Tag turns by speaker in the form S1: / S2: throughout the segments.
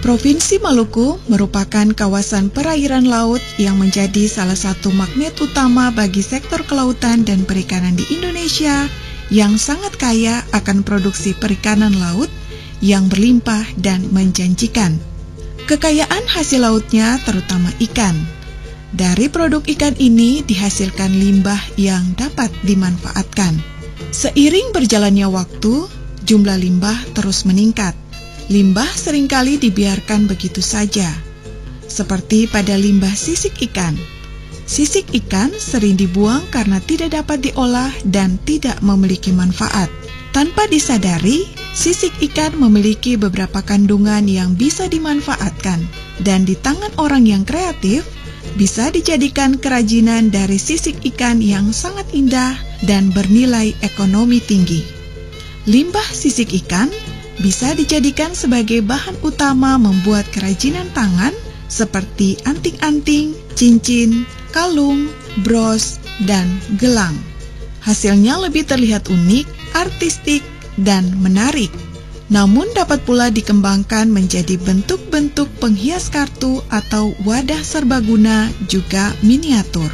S1: Provinsi Maluku merupakan kawasan perairan laut yang menjadi salah satu magnet utama bagi sektor kelautan dan perikanan di Indonesia yang sangat kaya akan produksi perikanan laut yang berlimpah dan menjanjikan. Kekayaan hasil lautnya terutama ikan. Dari produk ikan ini dihasilkan limbah yang dapat dimanfaatkan. Seiring berjalannya waktu, jumlah limbah terus meningkat. Limbah seringkali dibiarkan begitu saja, seperti pada limbah sisik ikan. Sisik ikan sering dibuang karena tidak dapat diolah dan tidak memiliki manfaat. Tanpa disadari, sisik ikan memiliki beberapa kandungan yang bisa dimanfaatkan, dan di tangan orang yang kreatif, bisa dijadikan kerajinan dari sisik ikan yang sangat indah dan bernilai ekonomi tinggi. Limbah sisik ikan bisa dijadikan sebagai bahan utama membuat kerajinan tangan seperti anting-anting, cincin, kalung, bros, dan gelang. Hasilnya lebih terlihat unik, artistik, dan menarik. Namun dapat pula dikembangkan menjadi bentuk-bentuk penghias kartu atau wadah serbaguna juga miniatur.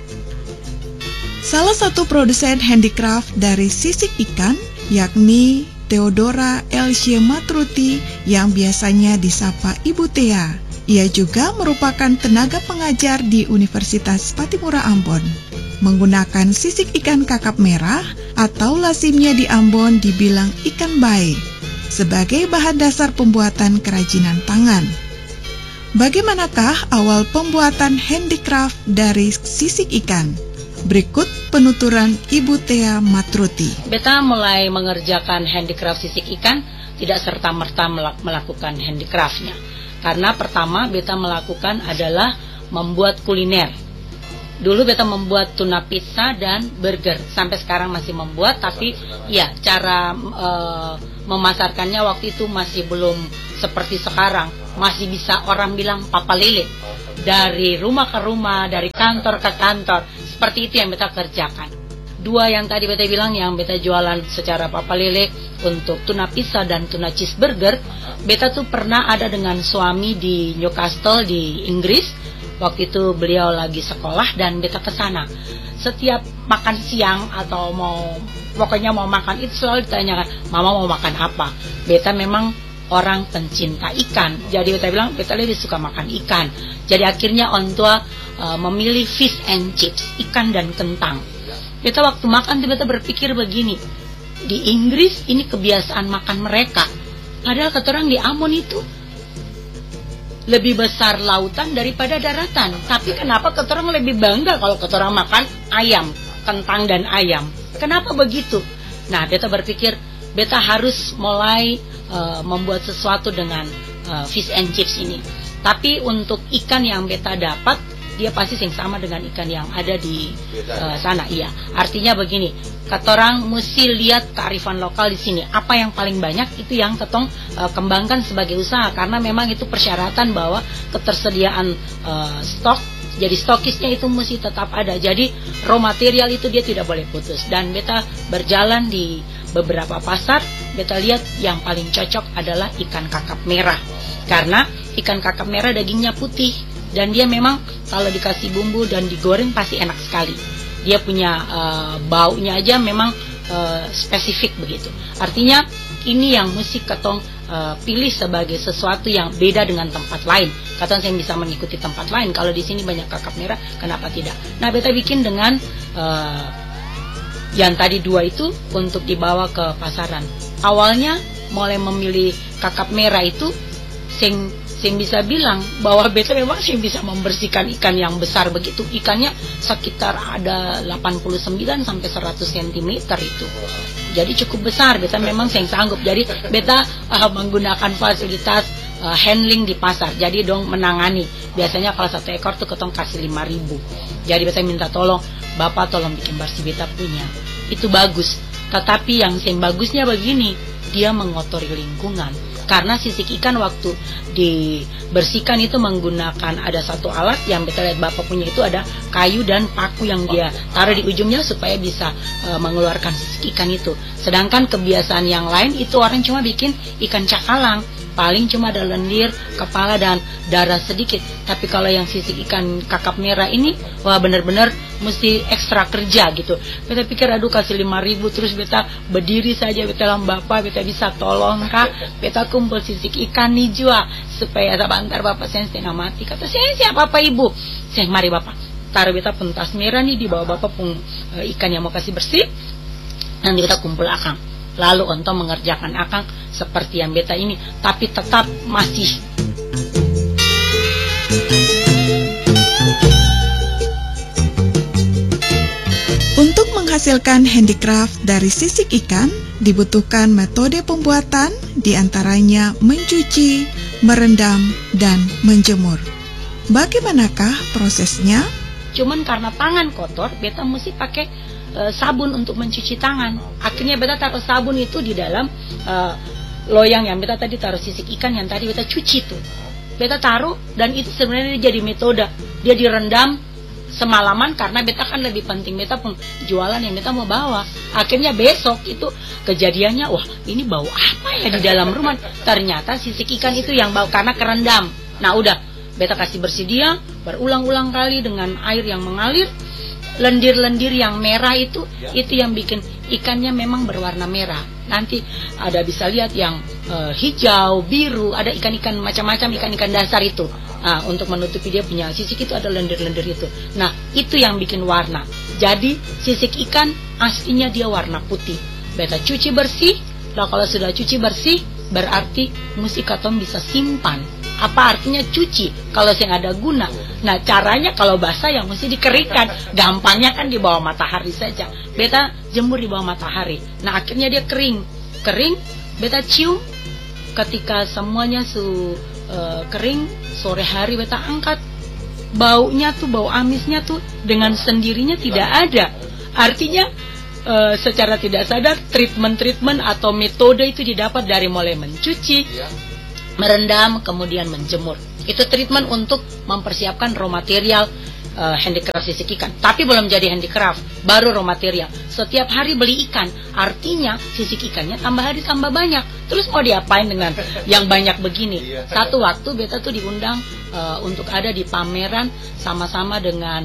S1: Salah satu produsen handicraft dari sisik ikan yakni Theodora Elsye Matruti yang biasanya disapa Ibu Thea. Ia juga merupakan tenaga pengajar di Universitas Patimura Ambon. Menggunakan sisik ikan kakap merah atau lazimnya di Ambon dibilang ikan bae sebagai bahan dasar pembuatan kerajinan tangan. Bagaimanakah awal pembuatan handicraft dari sisik ikan? Berikut penuturan Ibu Thea Matruti.
S2: Beta mulai mengerjakan handicraft sisik ikan tidak serta-merta melakukan handicraftnya. Karena pertama beta melakukan adalah membuat kuliner. Dulu beta membuat tuna pizza dan burger. Sampai sekarang masih membuat, tapi ya cara memasarkannya waktu itu masih belum seperti sekarang. Masih bisa orang bilang papa lele. Dari rumah ke rumah, dari kantor ke kantor. Seperti itu yang beta kerjakan. Dua yang tadi beta bilang yang beta jualan secara papa lele untuk tuna pizza dan tuna cheeseburger, beta tuh pernah ada dengan suami di Newcastle di Inggris. Waktu itu beliau lagi sekolah dan beta ke sana. Setiap makan siang atau pokoknya mau makan itu selalu ditanyakan, "Mama mau makan apa?" Beta memang orang pencinta ikan. Jadi beta bilang beta lebih suka makan ikan. Jadi akhirnya orang tua memilih fish and chips, ikan dan kentang. Beta waktu makan beta berpikir begini, di Inggris ini kebiasaan makan mereka. Padahal kata orang di Ambon itu lebih besar lautan daripada daratan. Tapi kenapa kata orang lebih bangga kalau kata orang makan ayam, kentang dan ayam? Kenapa begitu? Nah, beta berpikir beta harus mulai membuat sesuatu dengan fish and chips ini. Tapi untuk ikan yang beta dapat, dia pasti yang sama dengan ikan yang ada di sana. Iya, artinya begini, katorang mesti lihat kearifan lokal di sini. Apa yang paling banyak itu yang ketong kembangkan sebagai usaha, karena memang itu persyaratan bahwa ketersediaan stok. Jadi stokisnya itu mesti tetap ada. Jadi raw material itu dia tidak boleh putus. Dan beta berjalan di beberapa pasar, beta lihat yang paling cocok adalah ikan kakap merah. Karena ikan kakap merah dagingnya putih dan dia memang kalau dikasih bumbu dan digoreng pasti enak sekali. Dia punya baunya aja memang spesifik begitu. Artinya ini yang mesti ketong pilih sebagai sesuatu yang beda dengan tempat lain. Katong yang bisa mengikuti tempat lain. Kalau di sini banyak kakap merah, kenapa tidak? Nah, beta bikin dengan yang tadi dua itu untuk dibawa ke pasaran. Awalnya mulai memilih kakap merah itu sing bisa bilang bahwa beta memang sing bisa membersihkan ikan yang besar begitu. Ikannya sekitar ada 89 sampai 100 cm itu. Jadi cukup besar, beta memang sing sanggup. Jadi beta menggunakan fasilitas handling di pasar. Jadi dong menangani. Biasanya kalau satu ekor tuh ketong kasih 5.000. Jadi beta minta tolong, "Bapak tolong bikin bersih, beta punya." Itu bagus. Tetapi yang bagusnya begini, dia mengotori lingkungan. Karena sisik ikan waktu dibersihkan itu menggunakan ada satu alat yang beta lihat bapak punya itu ada kayu dan paku yang dia taruh di ujungnya supaya bisa mengeluarkan sisik ikan itu. Sedangkan kebiasaan yang lain itu orang cuma bikin ikan cakalang. paling cuma ada lendir, kepala dan darah sedikit. Tapi kalau yang sisik ikan kakap merah ini, wah benar-benar mesti ekstra kerja gitu. Beta pikir aduh kasih 5.000 terus beta berdiri saja, beta bilang bapak beta bisa tolong kak, beta kumpul sisik ikan nih jua supaya sebentar bapak saya setengah mati. Kata saya siapa apa ibu? Saya mari bapak taruh beta pentas merah nih di bawah bapak pun ikan yang mau kasih bersih. Nanti beta kumpul akang. Lalu untuk mengerjakan akang seperti yang beta ini, tapi tetap masih
S1: untuk menghasilkan handicraft dari sisik ikan dibutuhkan metode pembuatan, diantaranya mencuci, merendam, dan menjemur. Bagaimanakah prosesnya?
S2: cuman karena tangan kotor, beta mesti pakai sabun untuk mencuci tangan. Akhirnya beta taruh sabun itu di dalam loyang yang beta tadi taruh sisik ikan yang tadi beta cuci tuh. Beta taruh dan itu sebenarnya jadi metode. Dia direndam semalaman karena beta kan lebih penting beta pun jualan yang beta mau bawa. Akhirnya besok itu kejadiannya, wah ini bau apa ya di dalam rumah? Ternyata sisik ikan itu yang bau karena kerendam. Nah udah, beta kasih bersih dia berulang-ulang kali dengan air yang mengalir. Lendir-lendir yang merah itu yang bikin ikannya memang berwarna merah. Nanti ada bisa lihat yang hijau, biru, ada ikan-ikan macam-macam, ikan-ikan dasar itu. Nah, untuk menutupi dia punya sisik itu ada lendir-lendir itu. Nah, itu yang bikin warna. Jadi sisik ikan aslinya dia warna putih. Beta cuci bersih. Nah, kalau sudah cuci bersih berarti mesti katong bisa simpan. Apa artinya cuci? Kalau yang ada guna. Nah caranya kalau basah yang mesti dikeringkan. Gampangnya kan di bawah matahari saja. Beta jemur di bawah matahari. Nah akhirnya dia kering. Kering, beta cium. Ketika semuanya kering, sore hari beta angkat. Baunya tuh, bau amisnya tuh dengan sendirinya tidak ada. Artinya secara tidak sadar treatment atau metode itu didapat dari mulai mencuci, merendam, kemudian menjemur. Itu treatment untuk mempersiapkan raw material handicraft sisik ikan. Tapi belum jadi handicraft, baru raw material. Setiap hari beli ikan, artinya sisik ikannya tambah hari tambah banyak. Terus mau diapain dengan yang banyak begini? Satu waktu beta tuh diundang untuk ada di pameran sama-sama dengan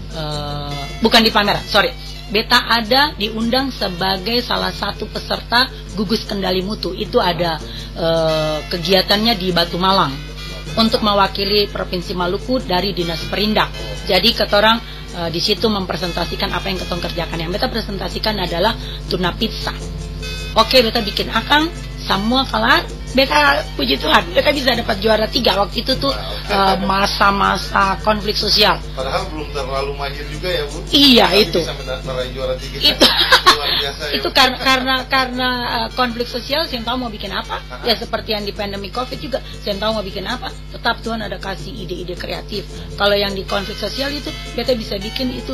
S2: bukan di pameran, sorry. Beta ada diundang sebagai salah satu peserta gugus kendali mutu. Itu ada kegiatannya di Batu Malang untuk mewakili Provinsi Maluku dari Dinas Perindak. Jadi ketorang di situ mempresentasikan apa yang ketong kerjakan. Yang beta presentasikan adalah tuna pizza. Oke, beta bikin akang, semua kelar. Beta puji Tuhan, beta bisa dapat juara 3 waktu itu tuh masa-masa konflik sosial.
S3: Padahal belum terlalu mahir juga ya Bu.
S2: Iya.
S3: Tapi
S2: Itu.
S3: Bisa meraih juara 3.
S2: Itu.
S3: Luar biasa, ya,
S2: itu karena konflik sosial. Saya tahu mau bikin apa. Ya seperti yang di pandemi COVID juga. Saya tahu mau bikin apa. Tetap Tuhan ada kasih ide-ide kreatif. Kalau yang di konflik sosial itu, beta bisa bikin itu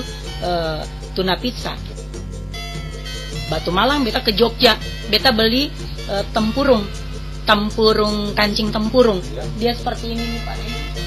S2: tuna pizza. Batu Malang, beta ke Jogja, beta beli tempurung, kancing tempurung. Dia seperti ini nih Pak.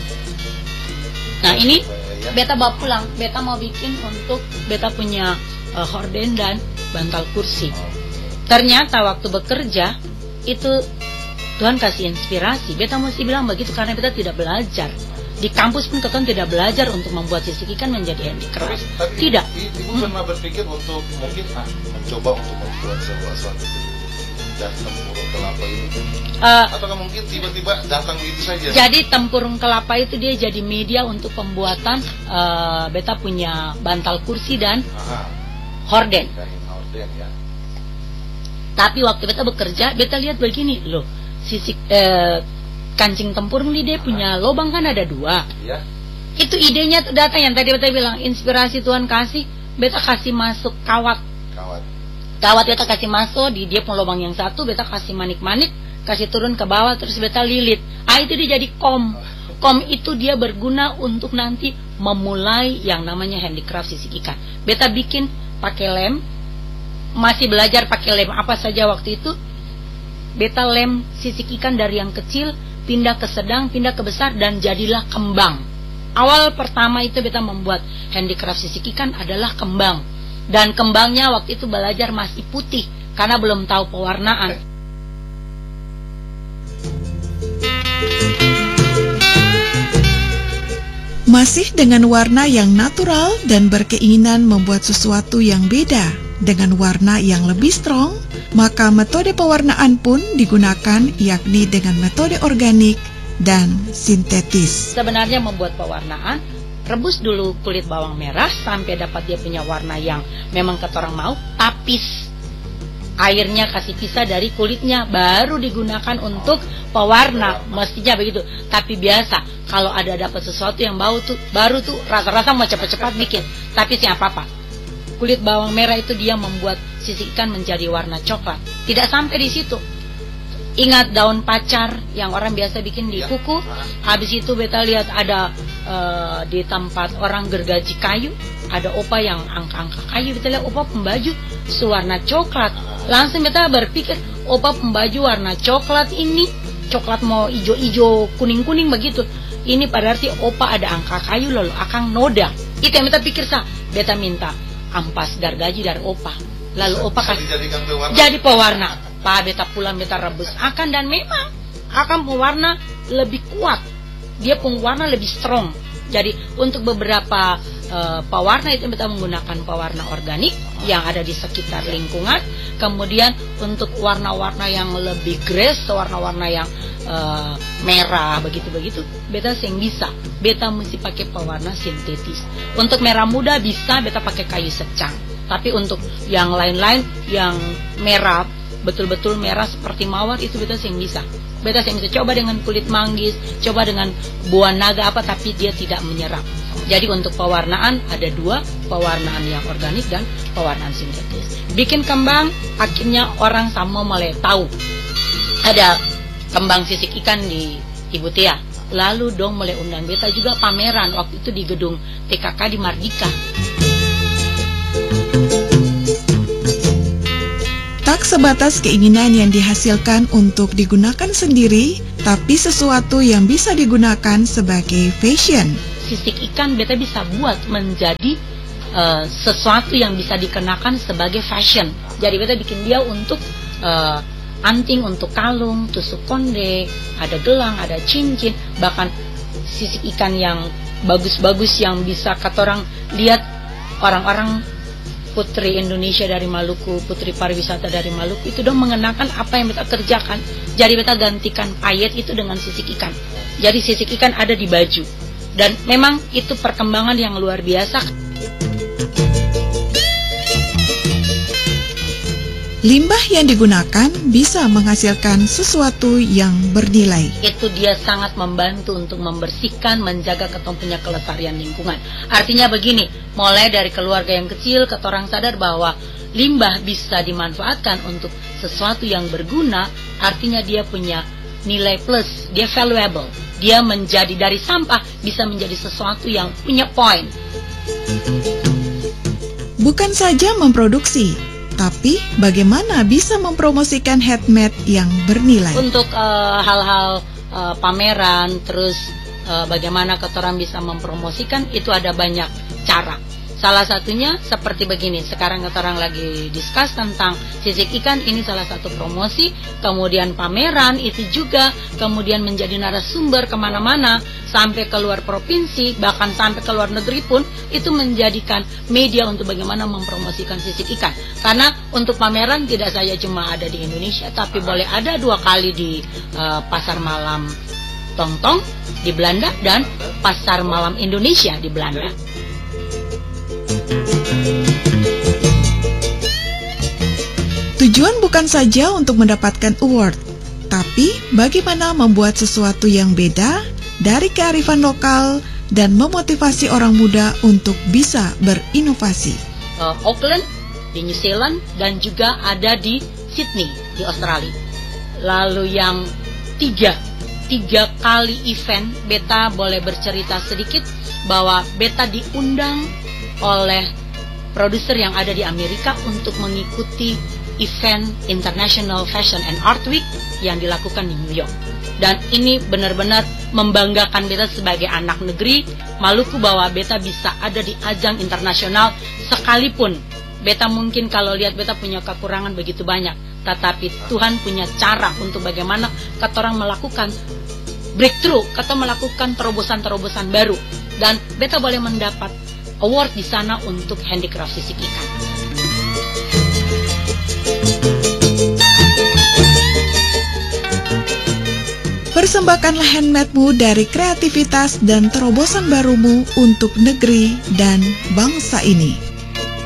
S2: Nah ini beta bawa pulang. Beta mau bikin untuk beta punya horden dan bantal kursi. Ternyata waktu bekerja itu Tuhan kasih inspirasi. Beta mesti bilang begitu karena beta tidak belajar. Di kampus pun ketong tidak belajar untuk membuat sisik ikan menjadi handicraft.
S3: Tapi
S2: tidak.
S3: Ibu pernah berpikir untuk mungkin mencoba untuk membuat suatu dan tempurung kelapa ini? Atau mungkin tiba-tiba datang begitu saja?
S2: Jadi tempurung kelapa itu dia jadi media untuk pembuatan beta punya bantal kursi dan horden.
S3: Ya.
S2: Tapi waktu beta bekerja, beta lihat begini loh, sisik kancing tempurung ini dia punya lubang kan ada 2.
S3: Ya.
S2: Itu idenya tuh datang yang tadi beta bilang inspirasi Tuhan kasih, beta kasih masuk kawat beta kasih masuk di dia pun lubang yang satu, beta kasih manik-manik, kasih turun ke bawah terus beta lilit. Itu dia jadi kom itu dia berguna untuk nanti memulai yang namanya handicraft sisik ikan. Beta bikin pakai lem, masih belajar pakai lem apa saja waktu itu. Beta lem sisik ikan dari yang kecil pindah ke sedang, pindah ke besar, dan jadilah kembang. Awal pertama itu beta membuat handicraft sisik ikan adalah kembang. Dan kembangnya waktu itu belajar masih putih karena belum tahu pewarnaan.
S1: Masih dengan warna yang natural dan berkeinginan membuat sesuatu yang beda dengan warna yang lebih strong, maka metode pewarnaan pun digunakan, yakni dengan metode organik dan sintetis.
S2: Sebenarnya membuat pewarnaan, rebus dulu kulit bawang merah sampai dapat dia punya warna yang memang ketorang mau, tapis. Airnya kasih pisah dari kulitnya, baru digunakan untuk pewarna, mestinya begitu. Tapi biasa kalau ada dapat sesuatu yang bau tuh, baru tuh rasa-rasa mau cepat-cepat bikin. Tapi sih apa-apa, kulit bawang merah itu dia membuat sisik ikan menjadi warna coklat. Tidak sampai di situ. Ingat daun pacar yang orang biasa bikin di kuku. Habis itu beta lihat ada di tempat orang gergaji kayu, ada opa yang angka-angka kayu. Beta lihat opa pembaju sewarna coklat. Langsung beta berpikir, opa pembaju warna coklat ini, coklat mau ijo-ijo, kuning-kuning begitu. Ini berarti opa ada angka kayu lalu akang noda. Itu yang beta pikir sah. Beta minta ampas gergaji dari opa. Lalu opa kasih jadi pewarna. Pak, beta pulang beta rebus akan, dan memang akan pewarna lebih kuat. Dia pewarna lebih strong. Jadi untuk beberapa pewarna itu beta menggunakan pewarna organik yang ada di sekitar lingkungan. Kemudian untuk warna-warna yang lebih grace, warna-warna yang merah begitu-begitu, beta sing bisa. Beta mesti pakai pewarna sintetis. Untuk merah muda bisa beta pakai kayu secang. Tapi untuk yang lain-lain yang merah, betul-betul merah seperti mawar, itu beta sing bisa. Beta sing bisa coba dengan kulit manggis, coba dengan buah naga apa, tapi dia tidak menyerap. Jadi untuk pewarnaan ada dua, pewarnaan yang organik dan pewarnaan sintetis. Bikin kembang, akhirnya orang sama mulai tahu ada kembang sisik ikan di Ibu Tia. Lalu dong mulai undang beta juga pameran waktu itu di gedung TKK di Mardika.
S1: Tak sebatas keinginan yang dihasilkan untuk digunakan sendiri, tapi sesuatu yang bisa digunakan sebagai fashion.
S2: Sisik ikan beta bisa buat menjadi sesuatu yang bisa dikenakan sebagai fashion. Jadi beta bikin dia untuk anting, untuk kalung, tusuk konde, ada gelang, ada cincin, bahkan sisik ikan yang bagus-bagus yang bisa katorang lihat orang-orang putri Indonesia dari Maluku, putri pariwisata dari Maluku itu dong mengenakan apa yang beta kerjakan. Jadi beta gantikan payet itu dengan sisik ikan. Jadi sisik ikan ada di baju. Dan memang itu perkembangan yang luar biasa.
S1: Limbah yang digunakan bisa menghasilkan sesuatu yang bernilai.
S2: Itu dia sangat membantu untuk membersihkan, menjaga ketong punya kelestarian lingkungan. Artinya begini, mulai dari keluarga yang kecil, ketorang sadar bahwa limbah bisa dimanfaatkan untuk sesuatu yang berguna. Artinya dia punya nilai plus, dia valuable. Dia menjadi dari sampah bisa menjadi sesuatu yang punya poin.
S1: Bukan saja memproduksi, tapi bagaimana bisa mempromosikan handmade yang bernilai.
S2: Untuk hal-hal pameran, terus bagaimana ketorang bisa mempromosikan, itu ada banyak cara. Salah satunya seperti begini, sekarang ketorang lagi discuss tentang sisik ikan, ini salah satu promosi. Kemudian pameran itu juga, kemudian menjadi narasumber kemana-mana, sampai keluar provinsi, bahkan sampai ke luar negeri pun, itu menjadikan media untuk bagaimana mempromosikan sisik ikan. Karena untuk pameran tidak saja cuma ada di Indonesia, tapi boleh ada 2 kali di Pasar Malam Tongtong di Belanda dan Pasar Malam Indonesia di Belanda.
S1: Tujuan bukan saja untuk mendapatkan award, tapi bagaimana membuat sesuatu yang beda dari kearifan lokal dan memotivasi orang muda untuk bisa berinovasi.
S2: Auckland di New Zealand dan juga ada di Sydney di Australia. Lalu yang tiga kali event, beta boleh bercerita sedikit bahwa beta diundang oleh produser yang ada di Amerika untuk mengikuti event International Fashion and Art Week yang dilakukan di New York. Dan ini benar-benar membanggakan beta sebagai anak negeri Maluku bahwa beta bisa ada di ajang internasional, sekalipun beta mungkin kalau lihat beta punya kekurangan begitu banyak, tetapi Tuhan punya cara untuk bagaimana katorang melakukan breakthrough, kata melakukan terobosan-terobosan baru. dan beta boleh mendapat award di sana untuk handicraft sisik ikan.
S1: Persembahkanlah handmade-mu dari kreativitas dan terobosan barumu untuk negeri dan bangsa ini.